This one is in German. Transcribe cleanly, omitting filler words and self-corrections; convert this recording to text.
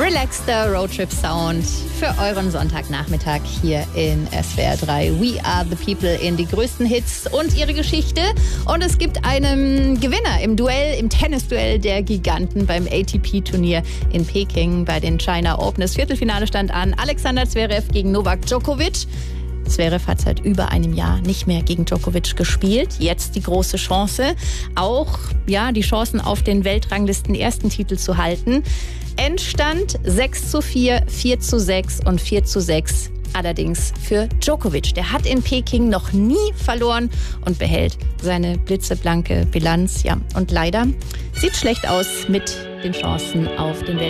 Relaxter Roadtrip-Sound für euren Sonntagnachmittag hier in SWR 3. We are the people in die größten Hits und ihre Geschichte. Und es gibt einen Gewinner im Duell, im Tennisduell der Giganten beim ATP-Turnier in Peking bei den China Open. Das Viertelfinale stand an. Alexander Zverev gegen Novak Djokovic. Zverev hat seit über einem Jahr nicht mehr gegen Djokovic gespielt. Jetzt die große Chance, auch die Chancen auf den Weltranglisten ersten Titel zu halten. Endstand 6:4, 4:6 und 4:6. Allerdings für Djokovic. Der hat in Peking noch nie verloren und behält seine blitzeblanke Bilanz. Ja, und leider sieht schlecht aus mit den Chancen auf den Weltranglisten.